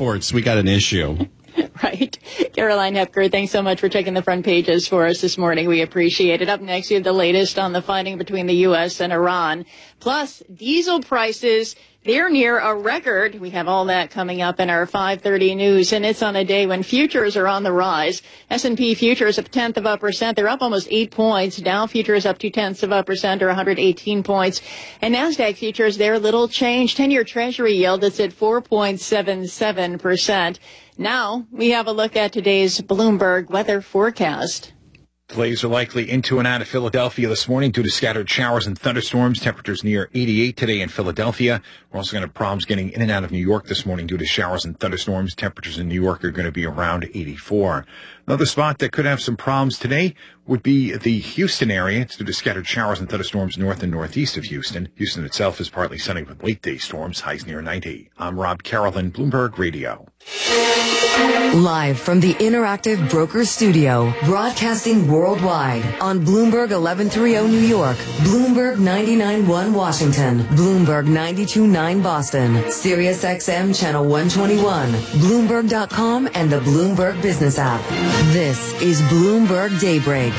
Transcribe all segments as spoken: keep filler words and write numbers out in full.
exports, we got an issue. Right. Caroline Hepker, thanks so much for checking the front pages for us this morning. We appreciate it. Up next, you have the latest on the fighting between the U S and Iran. Plus, diesel prices, they're near a record. We have all that coming up in our five thirty news, and it's on a day when futures are on the rise. S and P futures up a tenth of a percent. They're up almost eight points. Dow futures up two tenths of a percent or one hundred eighteen points. And NASDAQ futures, they're little change. ten-year Treasury yield that's at four point seven seven percent. Now, we have a look at today's Bloomberg weather forecast. Delays are likely into and out of Philadelphia this morning due to scattered showers and thunderstorms. Temperatures near eighty-eight today in Philadelphia. We're also going to have problems getting in and out of New York this morning due to showers and thunderstorms. Temperatures in New York are going to be around eighty-four. Another spot that could have some problems today would be the Houston area. It's due to scattered showers and thunderstorms north and northeast of Houston. Houston itself is partly sunny with late-day storms, highs near ninety. I'm Rob Carolyn, Bloomberg Radio. Live from the Interactive Brokers Studio, broadcasting worldwide on Bloomberg eleven thirty New York, Bloomberg ninety-nine point one Washington, Bloomberg ninety-two point nine Boston, Sirius X M Channel one twenty-one, Bloomberg dot com, and the Bloomberg Business app. This is Bloomberg Daybreak.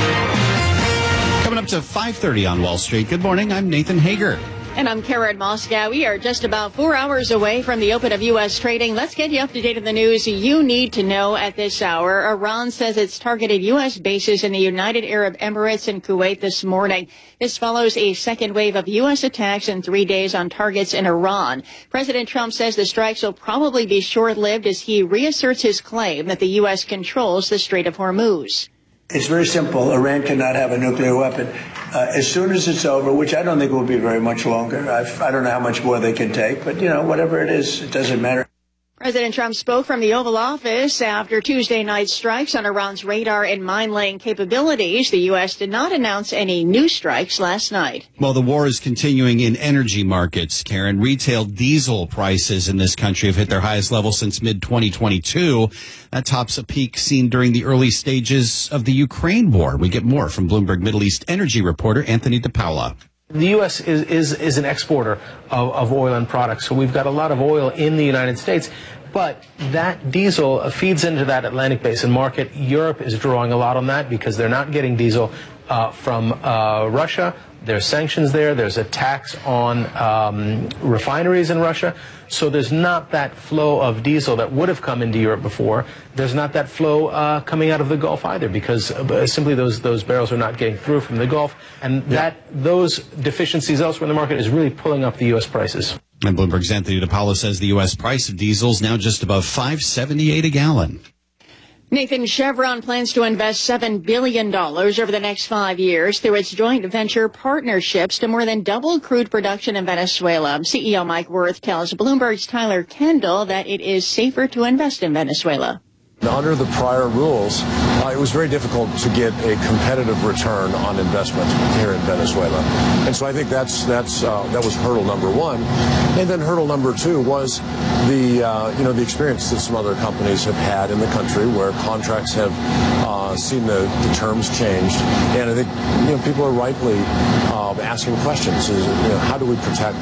Coming up to five thirty on Wall Street. Good morning. I'm Nathan Hager. And I'm Karen Moscow. We are just about four hours away from the open of U S trading. Let's get you up to date on the news you need to know at this hour. Iran says it's targeted U S bases in the United Arab Emirates and Kuwait this morning. This follows a second wave of U S attacks in three days on targets in Iran. President Trump says the strikes will probably be short-lived as he reasserts his claim that the U S controls the Strait of Hormuz. It's very simple. Iran cannot have a nuclear weapon. Uh, as soon as it's over, which I don't think will be very much longer, I've, I don't know how much more they can take, but, you know, whatever it is, it doesn't matter. President Trump spoke from the Oval Office after Tuesday night's strikes on Iran's radar and mine-laying capabilities. The U S did not announce any new strikes last night. Well, the war is continuing in energy markets, Karen. Retail diesel prices in this country have hit their highest level since mid twenty twenty-two. That tops a peak seen during the early stages of the Ukraine war. We get more from Bloomberg Middle East energy reporter Anthony DePaula. The U S is, is, is an exporter of, of oil and products, so we've got a lot of oil in the United States. But that diesel feeds into that Atlantic Basin market. Europe is drawing a lot on that because they're not getting diesel uh, from uh, Russia. There's sanctions there. There's a tax on um, refineries in Russia. So there's not that flow of diesel that would have come into Europe before. There's not that flow uh, coming out of the Gulf either because uh, simply those those barrels are not getting through from the Gulf. And that those deficiencies elsewhere in the market is really pulling up the U S prices. And Bloomberg's Anthony DePaula says the U S price of diesel is now just above five seventy-eight a gallon. Nathan, Chevron plans to invest seven billion dollars over the next five years through its joint venture partnerships to more than double crude production in Venezuela. C E O Mike Wirth tells Bloomberg's Tyler Kendall that it is safer to invest in Venezuela. Under the prior rules, uh, it was very difficult to get a competitive return on investment here in Venezuela. And so I think that's that's uh, that was hurdle number one. And then hurdle number two was the uh, you know the experience that some other companies have had in the country where contracts have uh, seen the, the terms changed. And I think you know people are rightly uh, asking questions: is, you know, how do we protect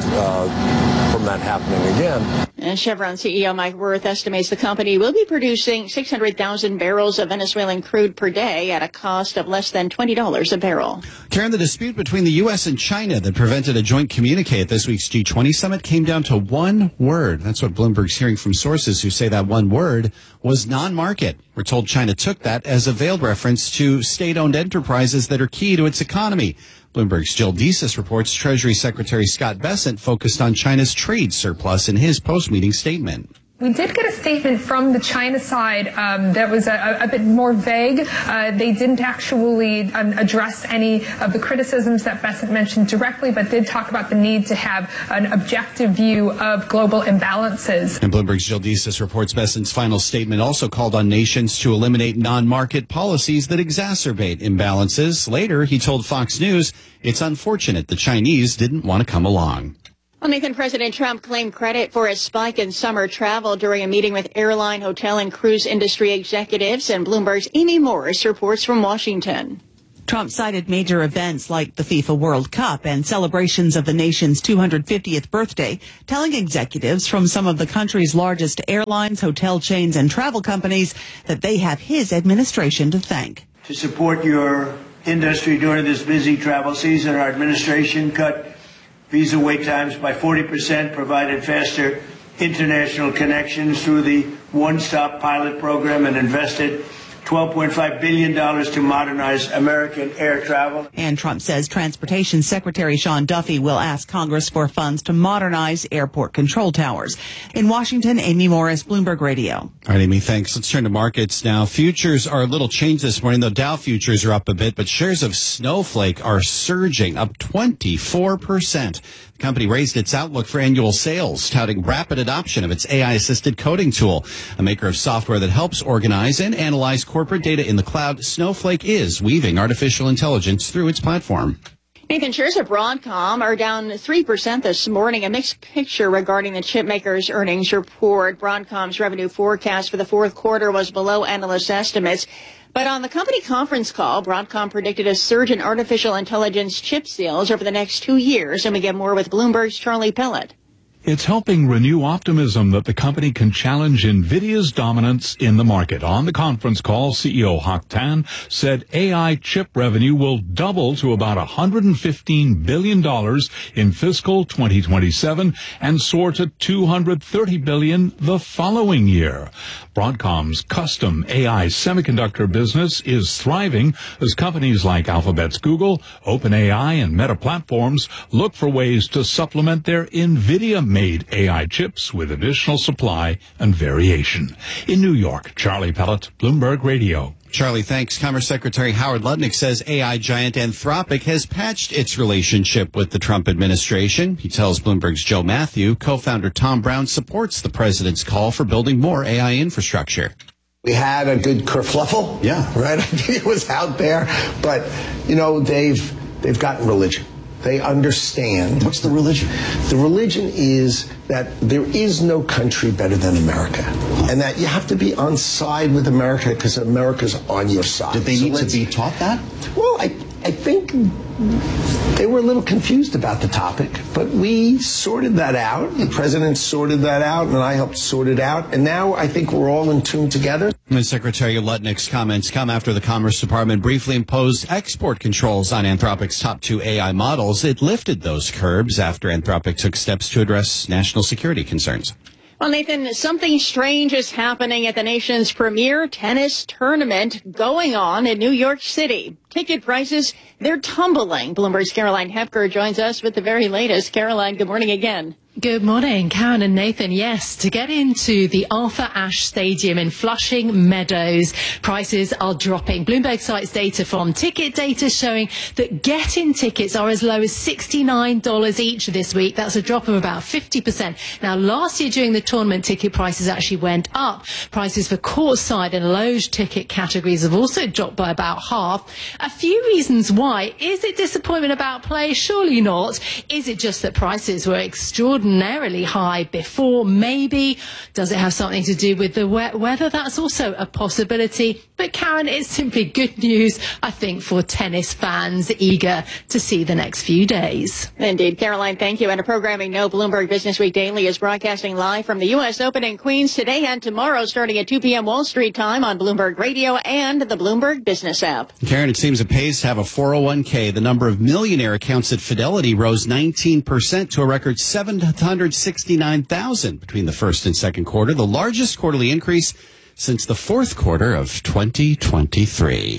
uh, from that happening again? And Chevron C E O Mike Wirth estimates the company will be producing six hundred thousand barrels of Venezuelan crude per day at a cost of less than twenty dollars a barrel. Karen, the dispute between the U S and China that prevented a joint communique at this week's G twenty summit came down to one word. That's what Bloomberg's hearing from sources who say that one word was non-market. We're told China took that as a veiled reference to state-owned enterprises that are key to its economy. Bloomberg's Jill Desis reports Treasury Secretary Scott Bessent focused on China's trade surplus in his post-meeting statement. We did get a statement from the China side um, that was a, a bit more vague. Uh, they didn't actually um, address any of the criticisms that Bessent mentioned directly, but did talk about the need to have an objective view of global imbalances. And Bloomberg's Jill Desis reports Bessent's final statement also called on nations to eliminate non-market policies that exacerbate imbalances. Later, he told Fox News it's unfortunate the Chinese didn't want to come along. Well, Nathan, President Trump claimed credit for a spike in summer travel during a meeting with airline, hotel, and cruise industry executives. And Bloomberg's Amy Morris reports from Washington. Trump cited major events like the FIFA World Cup and celebrations of the nation's two hundred fiftieth birthday, telling executives from some of the country's largest airlines, hotel chains, and travel companies that they have his administration to thank. To support your industry during this busy travel season, our administration cut visa wait times by forty percent, provided faster international connections through the One-Stop Pilot Program, and invested twelve point five billion dollars to modernize American air travel. And Trump says Transportation Secretary Sean Duffy will ask Congress for funds to modernize airport control towers. In Washington, Amy Morris, Bloomberg Radio. All right, Amy, thanks. Let's turn to markets now. Futures are a little changed this morning, though Dow futures are up a bit, but shares of Snowflake are surging, up twenty-four percent. The company raised its outlook for annual sales, touting rapid adoption of its A I-assisted coding tool. A maker of software that helps organize and analyze corporate data in the cloud, Snowflake is weaving artificial intelligence through its platform. Nathan, shares of Broadcom are down three percent this morning. A mixed picture regarding the chip maker's earnings report. Broadcom's revenue forecast for the fourth quarter was below analyst estimates. But on the company conference call, Broadcom predicted a surge in artificial intelligence chip sales over the next two years. And we get more with Bloomberg's Charlie Pellet. It's helping renew optimism that the company can challenge NVIDIA's dominance in the market. On the conference call, C E O Hock Tan said A I chip revenue will double to about one hundred fifteen billion dollars in fiscal twenty twenty-seven and soar to two hundred thirty billion dollars the following year. Broadcom's custom A I semiconductor business is thriving as companies like Alphabet's Google, OpenAI, and Meta Platforms look for ways to supplement their NVIDIA made A I chips with additional supply and variation. In New York, Charlie Pellet, Bloomberg Radio. Charlie, thanks. Commerce Secretary Howard Lutnick says A I giant Anthropic has patched its relationship with the Trump administration. He tells Bloomberg's Joe Matthew co-founder Tom Brown supports the president's call for building more A I infrastructure. We had a good kerfluffle. Yeah. Right? I think it was out there. But, you know, they've they've gotten religion. They understand. What's the religion? The religion is that there is no country better than America. And that you have to be on side with America because America's on your side. Did they so need to be taught that? Well, I, I think they were a little confused about the topic, but we sorted that out. The president sorted that out, and I helped sort it out. And now I think we're all in tune together. And Secretary Lutnick's comments come after the Commerce Department briefly imposed export controls on Anthropic's top two A I models. It lifted those curbs after Anthropic took steps to address national security concerns. Well, Nathan, something strange is happening at the nation's premier tennis tournament going on in New York City. Ticket prices, they're tumbling. Bloomberg's Caroline Hepker joins us with the very latest. Caroline, good morning again. Good morning, Karen and Nathan. Yes, to get into the Arthur Ashe Stadium in Flushing Meadows, prices are dropping. Bloomberg cites data from Ticket Data showing that get-in tickets are as low as sixty-nine dollars each this week. That's a drop of about fifty percent. Now, last year during the tournament, ticket prices actually went up. Prices for courtside and loge ticket categories have also dropped by about half. A few reasons why. Is it disappointment about play? Surely not. Is it just that prices were extraordinary? Ordinarily high before? Maybe. Does it have something to do with the wet weather? That's also a possibility. But Karen, it's simply good news, I think, for tennis fans eager to see the next few days. Indeed. Caroline, thank you. And a programming note, Bloomberg Business Week Daily is broadcasting live from the U S Open in Queens today and tomorrow starting at two p.m. Wall Street time on Bloomberg Radio and the Bloomberg Business app. Karen, it seems it pays to have a four oh one k. The number of millionaire accounts at Fidelity rose nineteen percent to a record seven hundred sixty-nine thousand between the first and second quarter, the largest quarterly increase since the fourth quarter of twenty twenty-three.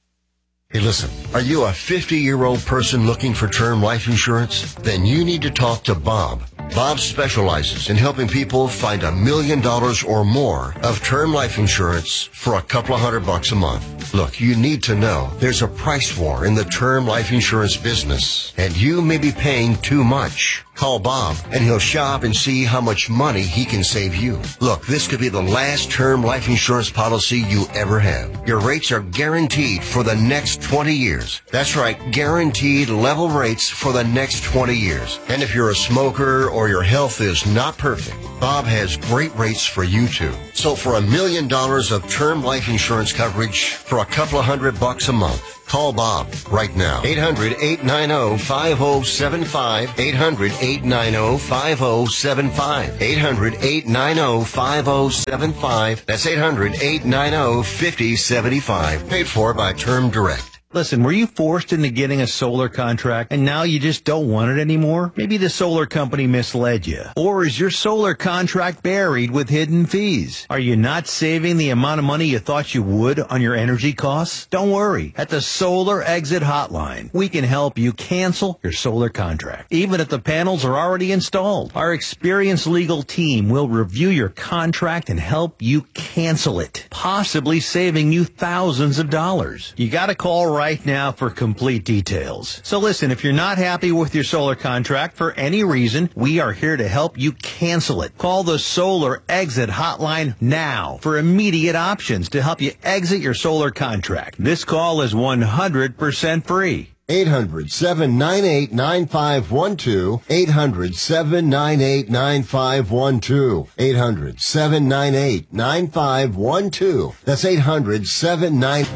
Hey, listen, are you a fifty-year-old person looking for term life insurance? Then you need to talk to Bob. Bob specializes in helping people find a million dollars or more of term life insurance for a couple of hundred bucks a month. Look, you need to know there's a price war in the term life insurance business, and you may be paying too much. Call Bob, and he'll shop and see how much money he can save you. Look, this could be the last term life insurance policy you ever have. Your rates are guaranteed for the next twenty years. That's right, guaranteed level rates for the next twenty years. And if you're a smoker or your health is not perfect, Bob has great rates for you too. So for a million dollars of term life insurance coverage for a couple of hundred bucks a month, Call Bob right now. eight hundred, eight nine zero, five zero seven five. eight hundred, eight nine zero, five zero seven five. eight hundred, eight nine zero, five zero seven five. That's eight hundred, eight nine zero, five zero seven five. Paid for by Term Direct. Listen, were you forced into getting a solar contract and now you just don't want it anymore? Maybe the solar company misled you. Or is your solar contract buried with hidden fees? Are you not saving the amount of money you thought you would on your energy costs? Don't worry. At the Solar Exit Hotline, we can help you cancel your solar contract, even if the panels are already installed. Our experienced legal team will review your contract and help you cancel it, possibly saving you thousands of dollars. You gotta call right right now for complete details. So listen, if you're not happy with your solar contract for any reason, we are here to help you cancel it. Call the Solar Exit Hotline now for immediate options to help you exit your solar contract. This call is one hundred percent free. eight hundred, seven nine eight, nine five one two. eight hundred, seven nine eight, nine five one two. eight hundred, seven nine eight, nine five one two. That's eight hundred, seven nine.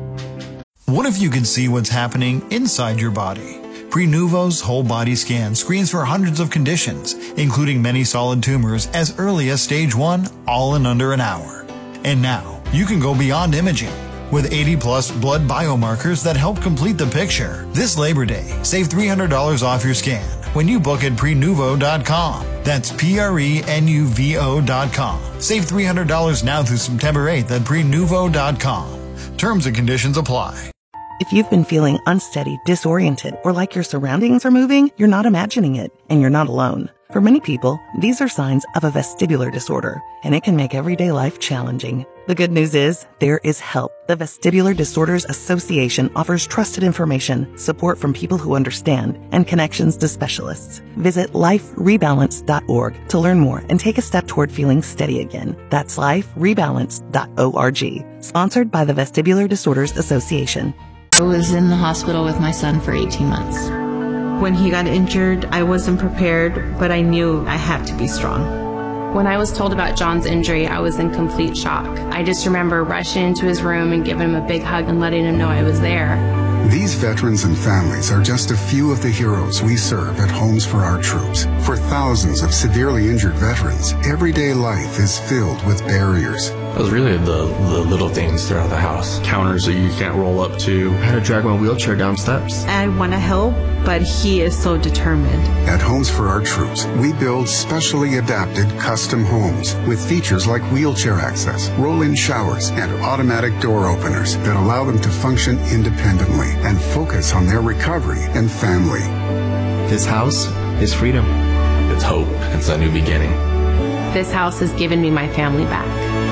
What if you could see what's happening inside your body? Prenuvo's whole body scan screens for hundreds of conditions, including many solid tumors as early as stage one, all in under an hour. And now, you can go beyond imaging. With eighty plus blood biomarkers that help complete the picture. This Labor Day, save three hundred dollars off your scan when you book at prenuvo dot com. That's P R E N U V O dot com. Save three hundred dollars now through September eighth at prenuvo dot com. Terms and conditions apply. If you've been feeling unsteady, disoriented, or like your surroundings are moving, you're not imagining it, and you're not alone. For many people, these are signs of a vestibular disorder, and it can make everyday life challenging. The good news is, there is help. The Vestibular Disorders Association offers trusted information, support from people who understand, and connections to specialists. Visit life rebalance dot org to learn more and take a step toward feeling steady again. That's life rebalance dot org. Sponsored by the Vestibular Disorders Association. I was in the hospital with my son for eighteen months. When he got injured, I wasn't prepared, but I knew I had to be strong. When I was told about John's injury, I was in complete shock. I just remember rushing into his room and giving him a big hug and letting him know I was there. These veterans and families are just a few of the heroes we serve at Homes for Our Troops. For thousands of severely injured veterans, everyday life is filled with barriers. It was really the, the little things throughout the house. Counters that you can't roll up to. I had to drag my wheelchair down steps. I want to help, but he is so determined. At Homes for Our Troops, we build specially adapted custom homes with features like wheelchair access, roll-in showers, and automatic door openers that allow them to function independently and focus on their recovery and family. This house is freedom. It's hope. It's a new beginning. This house has given me my family back.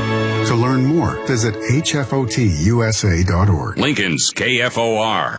To learn more, visit H F O T U S A dot org. Lincoln's K F O R.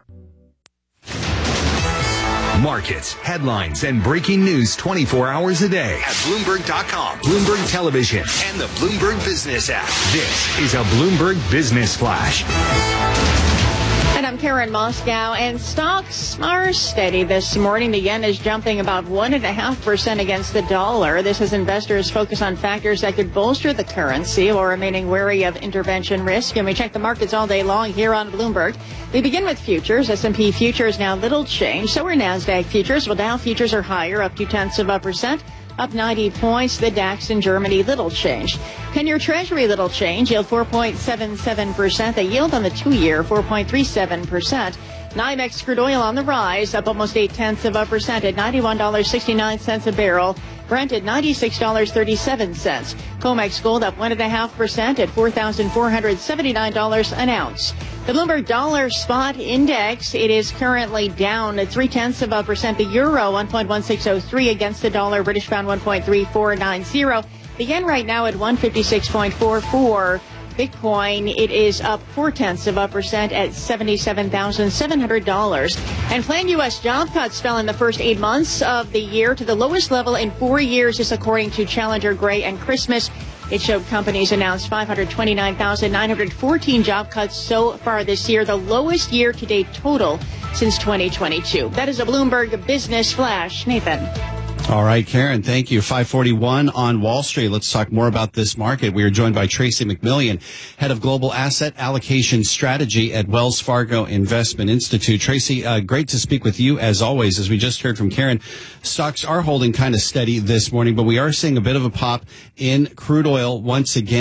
Markets, headlines, and breaking news twenty-four hours a day at Bloomberg dot com, Bloomberg Television, and the Bloomberg Business app. This is a Bloomberg Business Flash. And I'm Karen Moscow, and stocks are steady this morning. The yen is jumping about one and a half percent against the dollar. This as investors focus on factors that could bolster the currency while remaining wary of intervention risk. And we check the markets all day long here on Bloomberg. We begin with futures. S and P futures now little change. So are NASDAQ futures. Well, Dow futures are higher, up two tenths of a percent. Up ninety points. The DAX in Germany, little change. ten-year Treasury, little change. Yield four point seven seven percent. The yield on the two-year, four point three seven percent. NYMEX crude oil on the rise, up almost eight tenths of a percent at ninety-one dollars and sixty-nine cents a barrel. Brent at ninety-six dollars and thirty-seven cents. COMEX gold up one point five percent at four thousand four hundred seventy-nine dollars an ounce. The Bloomberg Dollar Spot Index, it is currently down at three-tenths of a percent. The euro, one point one six oh three against the dollar. British pound, one point three four nine zero. The yen right now at one fifty-six point four four. Bitcoin, it is up four-tenths of a percent at seventy-seven thousand seven hundred dollars. And planned U S job cuts fell in the first eight months of the year to the lowest level in four years, this according to Challenger Gray and Christmas. It showed companies announced five hundred twenty-nine thousand nine hundred fourteen job cuts so far this year, the lowest year-to-date total since twenty twenty-two. That is a Bloomberg Business Flash. Nathan. All right, Karen, thank you. five forty-one on Wall Street. Let's talk more about this market. We are joined by Tracy McMillian, head of global asset allocation strategy at Wells Fargo Investment Institute. Tracy, uh, great to speak with you as always. As we just heard from Karen, stocks are holding kind of steady this morning, but we are seeing a bit of a pop in crude oil once again.